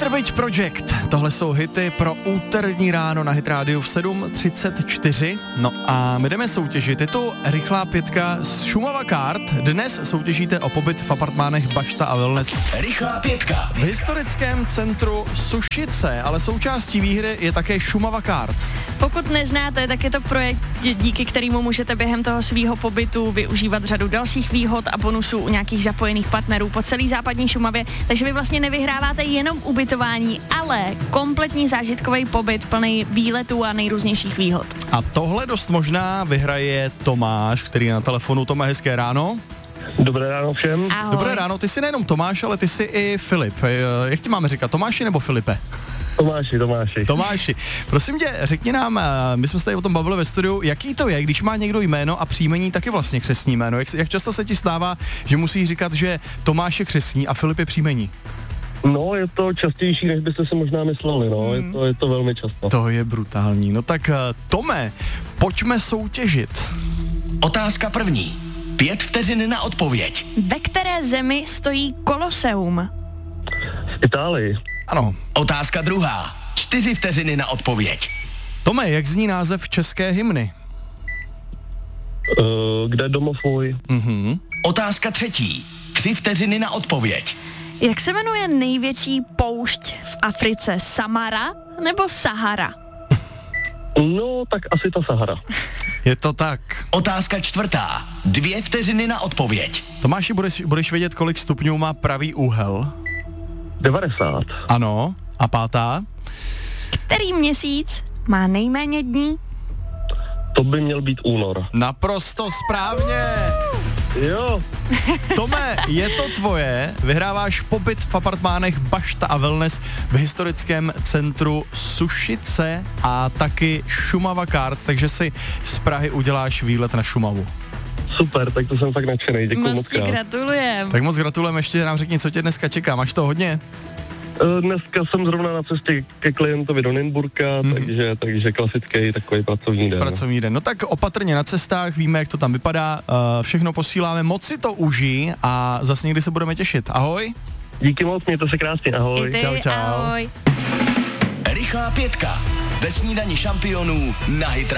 Garbage Project. Tohle jsou hity pro úterní ráno na Hit Radio v 7:34. No a my jdeme soutěžit. Je to rychlá pětka z Šumava Kart. Dnes soutěžíte o pobyt v apartmánech Bašta a Wellness. Rychlá pětka. V historickém centru Sušice, ale součástí výhry je také Šumava Kart. Pokud neznáte, tak je to projekt, díky kterému můžete během toho svého pobytu využívat řadu dalších výhod a bonusů u nějakých zapojených partnerů po celé západní Šumavě, takže vy vlastně nevyhráváte jenom ubytování, ale kompletní zážitkový pobyt plný výletů a nejrůznějších výhod. A tohle dost možná vyhraje Tomáš, který je na telefonu. Tome, hezké ráno. Dobré ráno všem. Ahoj. Dobré ráno, ty jsi nejenom Tomáš, ale ty jsi i Filip. Jak ti máme říkat, Tomáši nebo Filipe? Tomáši. Tomáši, prosím tě, řekni nám, my jsme se tady o tom bavili ve studiu, jaký to je, když má někdo jméno a příjmení taky vlastně křestní jméno. Jak často se ti stává, že musíš říkat, že Tomáš je křestní a Filip je příjmení? No, je to častější, než byste si možná mysleli, no, je to velmi často. To je brutální. No tak Tome, pojďme soutěžit. Otázka první. 5 vteřin na odpověď. Ve které zemi stojí Koloseum? V Itálii. Ano. Otázka druhá. 4 vteřiny na odpověď. Tome, jak zní název české hymny? Kde domov můj? Otázka třetí. 3 vteřiny na odpověď. Jak se jmenuje největší poušť v Africe? Samara nebo Sahara? No, tak asi ta Sahara. Je to tak. Otázka čtvrtá. 2 vteřiny na odpověď. Tomáši, budeš vědět, kolik stupňů má pravý úhel? 90. Ano. A pátá? Který měsíc má nejméně dní? To by měl být únor. Naprosto správně. Jo. Tome, je to tvoje, vyhráváš pobyt v apartmánech Bašta a Wellness v historickém centru Sušice a taky Šumava Kart, takže si z Prahy uděláš výlet na Šumavu. Super, tak to jsem fakt nadšenej, děkuji Moc moc ti krát. gratulujem. Tak moc gratulujeme, ještě nám řekni, co tě dneska čeká, máš to hodně? Dneska jsem zrovna na cestě ke klientovi do Nymburka, takže klasický takový pracovní den. Pracovní den. No tak opatrně na cestách, víme, jak to tam vypadá, všechno posíláme, moc si to užij a zase někdy se budeme těšit. Ahoj. Díky moc, mějte se krásně, ahoj. I ty, Čau. ahoj. Rychlá pětka. Ve snídani šampionů na Hit Radio.